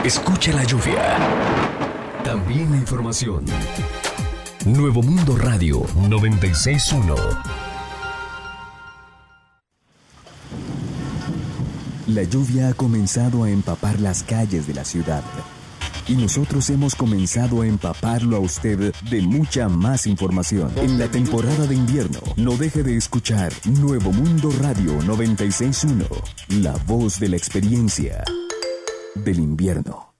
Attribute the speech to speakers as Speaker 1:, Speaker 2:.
Speaker 1: Escucha la lluvia. También la información. Nuevo Mundo Radio 96.1. La lluvia ha comenzado a empapar las calles de la ciudad. Y nosotros hemos comenzado a empaparlo a usted de mucha más información. En la temporada de invierno, no deje de escuchar Nuevo Mundo Radio 96.1. La voz de la experiencia del invierno.